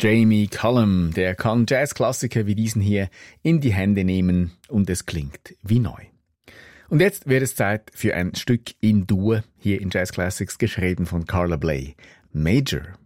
Jamie Cullum, der kann Jazzklassiker wie diesen hier in die Hände nehmen und es klingt wie neu. Und jetzt wird es Zeit für ein Stück in Dur, hier in Jazz Classics, geschrieben von Carla Bley. Major.